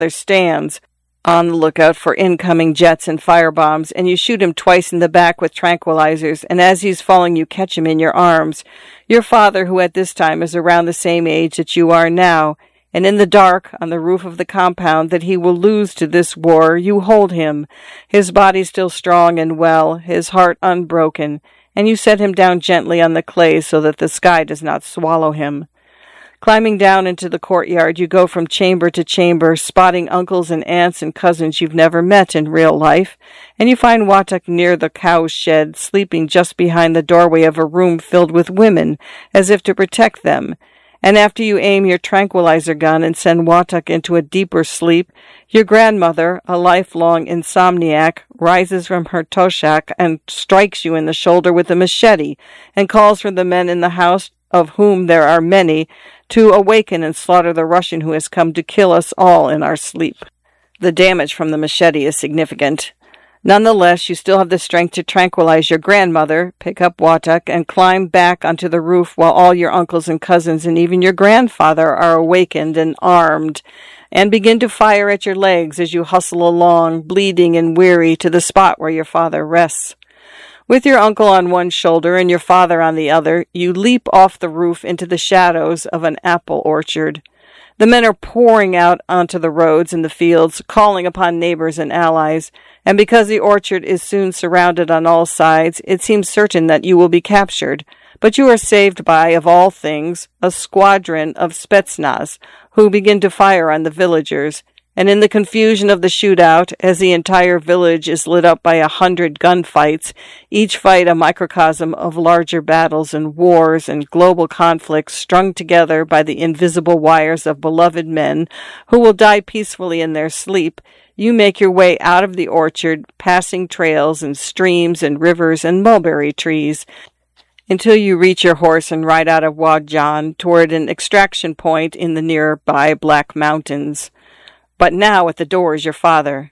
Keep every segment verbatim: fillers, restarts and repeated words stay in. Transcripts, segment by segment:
stands on the lookout for incoming jets and firebombs, and you shoot him twice in the back with tranquilizers, and as he's falling you catch him in your arms. Your father, who at this time is around the same age that you are now, and in the dark, on the roof of the compound that he will lose to this war, you hold him, his body still strong and well, his heart unbroken, and you set him down gently on the clay so that the sky does not swallow him. Climbing down into the courtyard, you go from chamber to chamber, spotting uncles and aunts and cousins you've never met in real life, and you find Watuk near the cow's shed, sleeping just behind the doorway of a room filled with women, as if to protect them. And after you aim your tranquilizer gun and send Watuk into a deeper sleep, your grandmother, a lifelong insomniac, rises from her toshak and strikes you in the shoulder with a machete, and calls for the men in the house, of whom there are many, to awaken and slaughter the Russian who has come to kill us all in our sleep. The damage from the machete is significant. Nonetheless, you still have the strength to tranquilize your grandmother, pick up Watuk, and climb back onto the roof while all your uncles and cousins and even your grandfather are awakened and armed, and begin to fire at your legs as you hustle along, bleeding and weary, to the spot where your father rests. With your uncle on one shoulder and your father on the other, you leap off the roof into the shadows of an apple orchard. The men are pouring out onto the roads and the fields, calling upon neighbors and allies, and because the orchard is soon surrounded on all sides, it seems certain that you will be captured. But you are saved by, of all things, a squadron of Spetsnaz, who begin to fire on the villagers. And in the confusion of the shootout, as the entire village is lit up by a hundred gunfights, each fight a microcosm of larger battles and wars and global conflicts strung together by the invisible wires of beloved men who will die peacefully in their sleep, you make your way out of the orchard, passing trails and streams and rivers and mulberry trees, until you reach your horse and ride out of Wadjan toward an extraction point in the nearby Black Mountains. But now at the door is your father.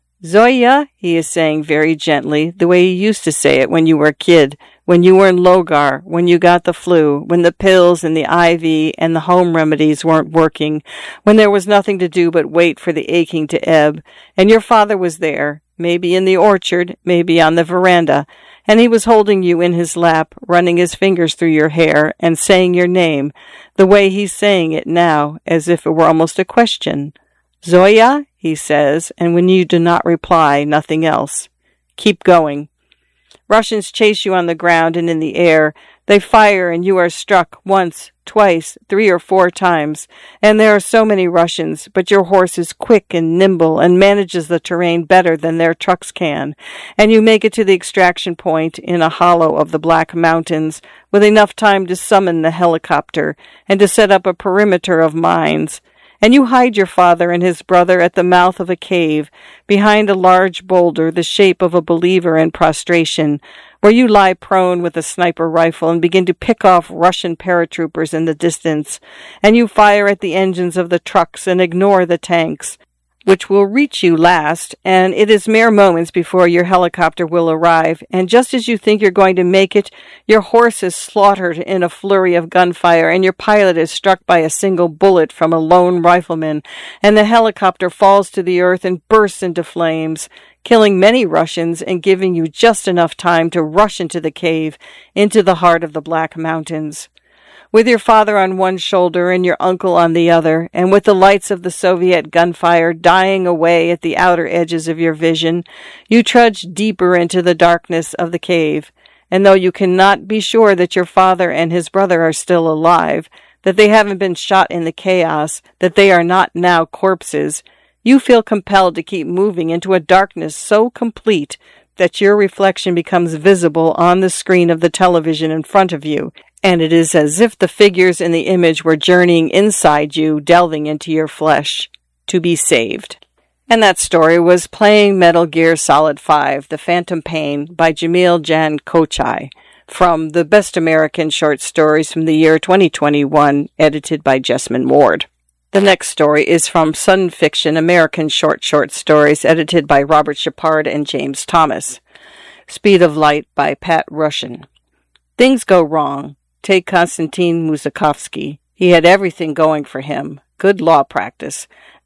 "Zoya," he is saying very gently, the way you used to say it when you were a kid, when you were in Logar, when you got the flu, when the pills and the I V and the home remedies weren't working, when there was nothing to do but wait for the aching to ebb, and your father was there, maybe in the orchard, maybe on the veranda, and he was holding you in his lap, running his fingers through your hair, and saying your name, the way he's saying it now, as if it were almost a question. "Zoya," he says, and when you do not reply, nothing else. Keep going. Russians chase you on the ground and in the air. They fire and you are struck once, twice, three or four times. And there are so many Russians, but your horse is quick and nimble and manages the terrain better than their trucks can. And you make it to the extraction point in a hollow of the Black Mountains with enough time to summon the helicopter and to set up a perimeter of mines. And you hide your father and his brother at the mouth of a cave, behind a large boulder the shape of a believer in prostration, where you lie prone with a sniper rifle and begin to pick off Russian paratroopers in the distance, and you fire at the engines of the trucks and ignore the tanks, which will reach you last, and it is mere moments before your helicopter will arrive, and just as you think you're going to make it, your horse is slaughtered in a flurry of gunfire, and your pilot is struck by a single bullet from a lone rifleman, and the helicopter falls to the earth and bursts into flames, killing many Russians and giving you just enough time to rush into the cave, into the heart of the Black Mountains. With your father on one shoulder and your uncle on the other, and with the lights of the Soviet gunfire dying away at the outer edges of your vision, you trudge deeper into the darkness of the cave. And though you cannot be sure that your father and his brother are still alive, that they haven't been shot in the chaos, that they are not now corpses, you feel compelled to keep moving into a darkness so complete that your reflection becomes visible on the screen of the television in front of you, and it is as if the figures in the image were journeying inside you, delving into your flesh, to be saved. And that story was Playing Metal Gear Solid five, The Phantom Pain by Jamil Jan Kochai, from the Best American Short Stories from the year twenty twenty-one, edited by Jessamine Ward. The next story is from Sun Fiction American Short Short Stories, edited by Robert Shepard and James Thomas. Speed of Light by Pat Russian. Things go wrong. Take Konstantin Musakovsky. He had everything going for him. Good law practice.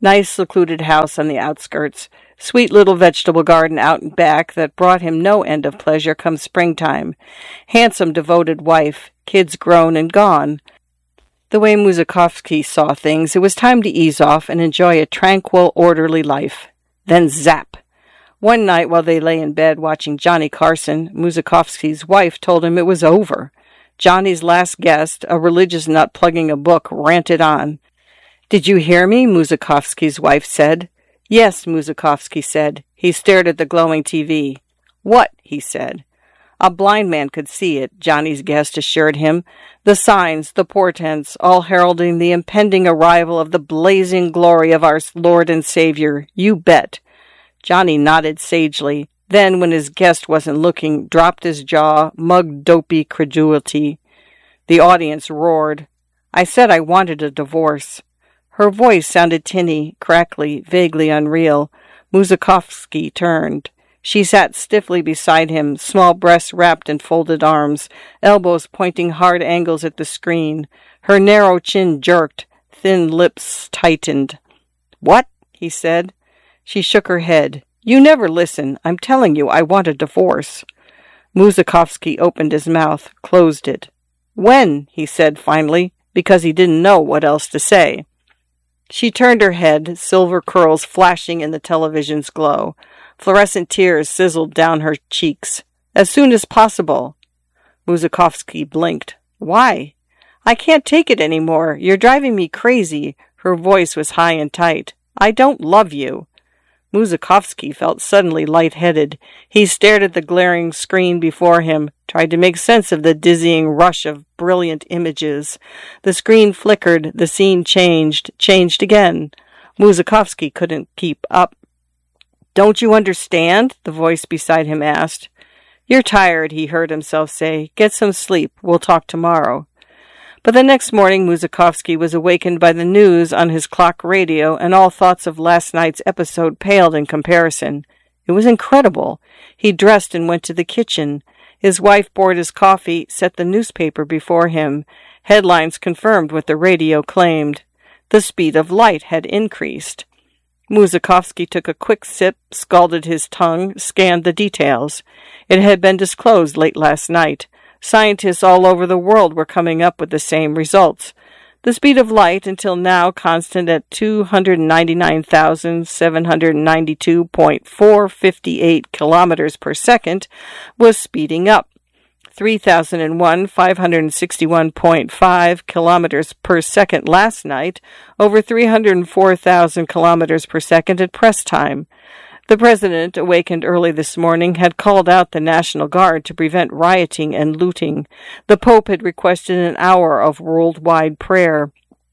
Nice secluded house on the outskirts. Sweet little vegetable garden out and back that brought him no end of pleasure come springtime. Handsome, devoted wife. Kids grown and gone. The way Musakovsky saw things, it was time to ease off and enjoy a tranquil, orderly life. Then zap! One night while they lay in bed watching Johnny Carson, Musakovsky's wife told him it was over. Johnny's last guest, a religious nut plugging a book, ranted on. "Did you hear me?" Musakovsky's wife said. "Yes," Musakovsky said. He stared at the glowing T V. "What?" he said. A blind man could see it, Johnny's guest assured him. The signs, the portents, all heralding the impending arrival of the blazing glory of our Lord and Savior. You bet. Johnny nodded sagely. Then, when his guest wasn't looking, dropped his jaw, mugged dopey credulity. The audience roared. "I said I wanted a divorce." Her voice sounded tinny, crackly, vaguely unreal. Musakovsky turned. She sat stiffly beside him, small breasts wrapped in folded arms, elbows pointing hard angles at the screen. Her narrow chin jerked, thin lips tightened. "What?" he said. She shook her head. "You never listen. I'm telling you, I want a divorce." Musakovsky opened his mouth, closed it. "When?" he said finally, because he didn't know what else to say. She turned her head, silver curls flashing in the television's glow. Fluorescent tears sizzled down her cheeks. "As soon as possible." Musakovsky blinked. "Why?" "I can't take it any more. You're driving me crazy." Her voice was high and tight. "I don't love you." Musakovsky felt suddenly light-headed. He stared at the glaring screen before him, tried to make sense of the dizzying rush of brilliant images. The screen flickered, the scene changed, changed again. Musakovsky couldn't keep up. "Don't you understand?" the voice beside him asked. "You're tired," he heard himself say. "Get some sleep. We'll talk tomorrow." But the next morning Musakovsky was awakened by the news on his clock radio, and all thoughts of last night's episode paled in comparison. It was incredible. He dressed and went to the kitchen. His wife poured his coffee, set the newspaper before him. Headlines confirmed what the radio claimed. The speed of light had increased. Musakovsky took a quick sip, scalded his tongue, scanned the details. It had been disclosed late last night. Scientists all over the world were coming up with the same results. The speed of light, until now constant at two hundred ninety-nine thousand seven hundred ninety-two point four five eight kilometers per second, was speeding up. three thousand one, five hundred sixty-one point five kilometers per second last night, over three hundred four thousand kilometers per second at press time. The president, awakened early this morning, had called out the National Guard to prevent rioting and looting. The Pope had requested an hour of worldwide prayer.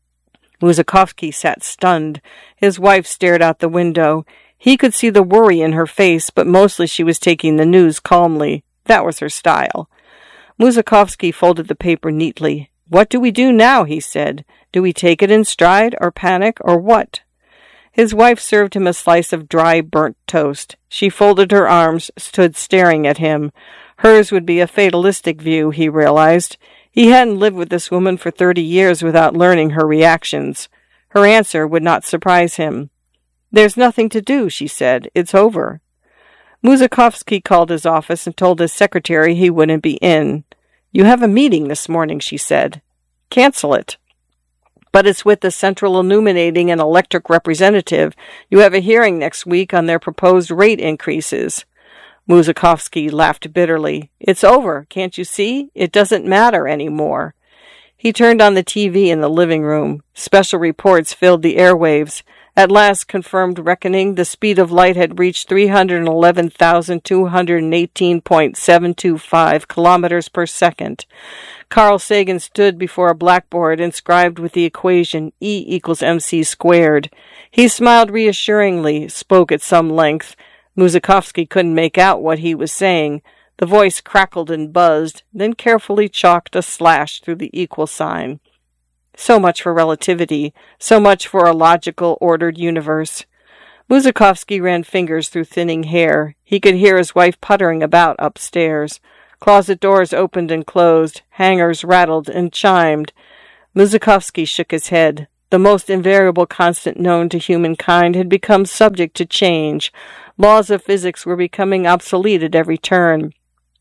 Musakovsky sat stunned. His wife stared out the window. He could see the worry in her face, but mostly she was taking the news calmly. That was her style. Musakovsky folded the paper neatly. "What do we do now?" he said. "Do we take it in stride, or panic, or what?" His wife served him a slice of dry, burnt toast. She folded her arms, stood staring at him. Hers would be a fatalistic view, he realized. He hadn't lived with this woman for thirty years without learning her reactions. Her answer would not surprise him. "There's nothing to do," she said. "It's over." Musakovsky called his office and told his secretary he wouldn't be in. "You have a meeting this morning," she said. "Cancel it." "But it's with the Central Illuminating and Electric Representative. You have a hearing next week on their proposed rate increases." Musakovsky laughed bitterly. "It's over, can't you see? It doesn't matter anymore." He turned on the T V in the living room. Special reports filled the airwaves. At last confirmed reckoning, the speed of light had reached three hundred eleven thousand two hundred eighteen point seven two five kilometers per second. Carl Sagan stood before a blackboard inscribed with the equation E equals mc squared. He smiled reassuringly, spoke at some length. Musakovsky couldn't make out what he was saying. The voice crackled and buzzed, then carefully chalked a slash through the equal sign. So much for relativity, so much for a logical, ordered universe. Musakovsky ran fingers through thinning hair. He could hear his wife puttering about upstairs. Closet doors opened and closed. Hangers rattled and chimed. Musakovsky shook his head. The most invariable constant known to humankind had become subject to change. Laws of physics were becoming obsolete at every turn.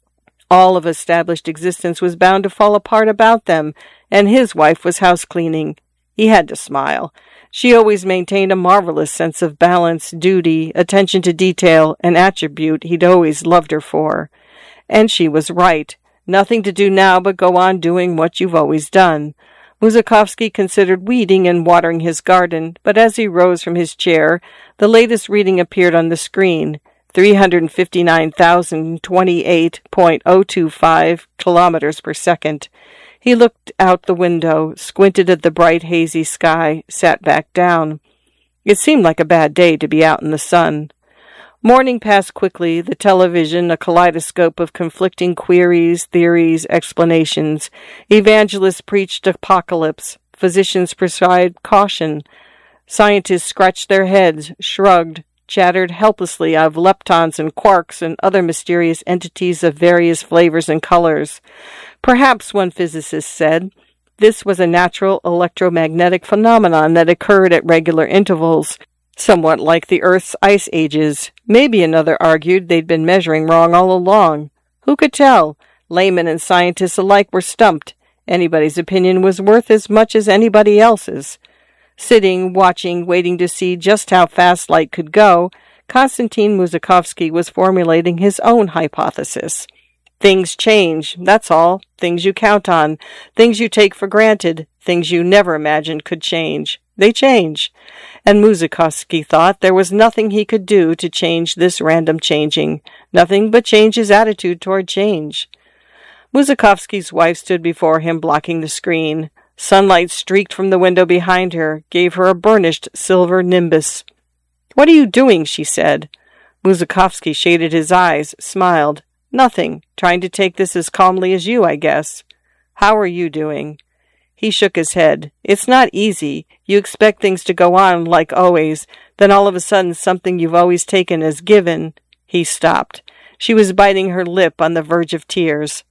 All of established existence was bound to fall apart about them, and his wife was house-cleaning. He had to smile. She always maintained a marvelous sense of balance, duty, attention to detail, an attribute he'd always loved her for. And she was right. Nothing to do now but go on doing what you've always done. Musakovsky considered weeding and watering his garden, but as he rose from his chair, the latest reading appeared on the screen, three hundred fifty-nine thousand twenty-eight point oh two five kilometers per second. He looked out the window, squinted at the bright, hazy sky, sat back down. It seemed like a bad day to be out in the sun. Morning passed quickly, the television a kaleidoscope of conflicting queries, theories, explanations. Evangelists preached apocalypse. Physicians prescribed caution. Scientists scratched their heads, shrugged, chattered helplessly of leptons and quarks and other mysterious entities of various flavors and colors. Perhaps, one physicist said, this was a natural electromagnetic phenomenon that occurred at regular intervals, somewhat like the Earth's ice ages. Maybe, another argued, they'd been measuring wrong all along. Who could tell? Laymen and scientists alike were stumped. Anybody's opinion was worth as much as anybody else's. Sitting, watching, waiting to see just how fast light could go, Konstantin Musakovsky was formulating his own hypothesis. Things change, that's all. Things you count on. Things you take for granted. Things you never imagined could change. They change. And Musakovsky thought there was nothing he could do to change this random changing. Nothing but change his attitude toward change. Musakovsky's wife stood before him, blocking the screen. Sunlight streaked from the window behind her, gave her a burnished silver nimbus. "What are you doing?" she said. Musakovsky shaded his eyes, smiled. "Nothing. Trying to take this as calmly as you, I guess." "How are you doing?" He shook his head. "It's not easy. You expect things to go on like always, then all of a sudden something you've always taken as given." He stopped. She was biting her lip on the verge of tears.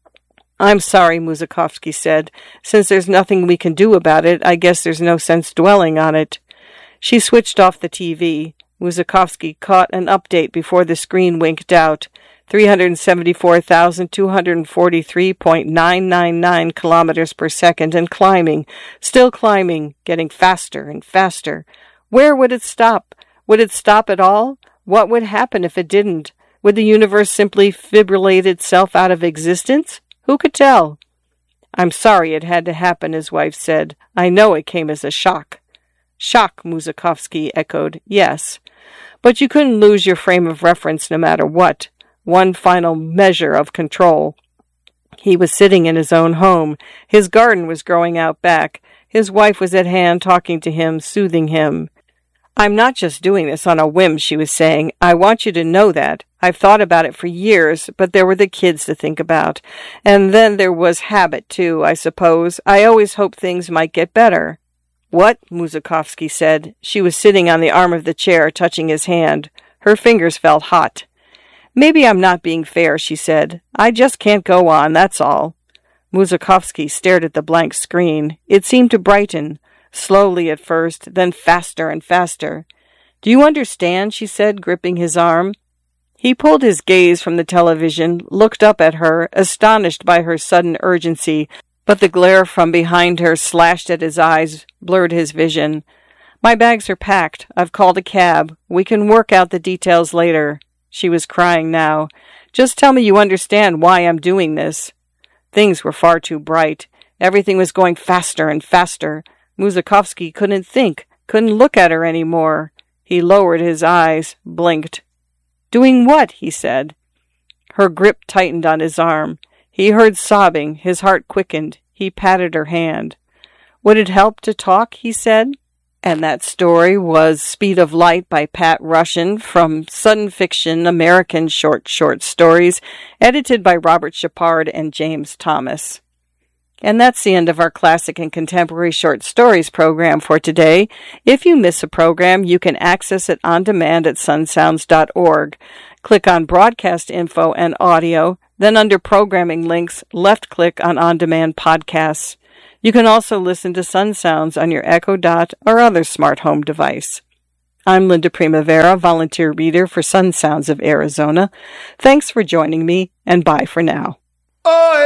"I'm sorry," Musakovsky said. "Since there's nothing we can do about it, I guess there's no sense dwelling on it." She switched off the T V. Musakovsky caught an update before the screen winked out. three hundred seventy-four thousand two hundred forty-three point nine nine nine kilometers per second and climbing, still climbing, getting faster and faster. Where would it stop? Would it stop at all? What would happen if it didn't? Would the universe simply fibrillate itself out of existence? Who could tell? "I'm sorry it had to happen," his wife said. "I know it came as a shock." "Shock," Musakovsky echoed. "Yes. But you couldn't lose your frame of reference no matter what. One final measure of control." He was sitting in his own home. His garden was growing out back. His wife was at hand, talking to him, soothing him. "I'm not just doing this on a whim," she was saying. "I want you to know that. I've thought about it for years, but there were the kids to think about. And then there was habit, too, I suppose. I always hoped things might get better." "What?" Musakovsky said. She was sitting on the arm of the chair, touching his hand. Her fingers felt hot. "Maybe I'm not being fair," she said. "I just can't go on, that's all." Musakovsky stared at the blank screen. It seemed to brighten, slowly at first, then faster and faster. "Do you understand?" she said, gripping his arm. He pulled his gaze from the television, looked up at her, astonished by her sudden urgency, but the glare from behind her slashed at his eyes, blurred his vision. "My bags are packed. I've called a cab. We can work out the details later." She was crying now. "Just tell me you understand why I'm doing this." Things were far too bright. Everything was going faster and faster. Musakovsky couldn't think, couldn't look at her any more. He lowered his eyes, blinked. "Doing what?" he said. Her grip tightened on his arm. He heard sobbing. His heart quickened. He patted her hand. "Would it help to talk?" he said. And that story was Speed of Light by Pat Russian from Sudden Fiction American Short Short Stories, edited by Robert Shepard and James Thomas. And that's the end of our Classic and Contemporary Short Stories program for today. If you miss a program, you can access it on demand at sunsounds dot org. Click on Broadcast Info and Audio, then under Programming Links, left-click on On Demand Podcasts. You can also listen to Sun Sounds on your Echo Dot or other smart home device. I'm Linda Primavera, volunteer reader for Sun Sounds of Arizona. Thanks for joining me, and bye for now. Oh,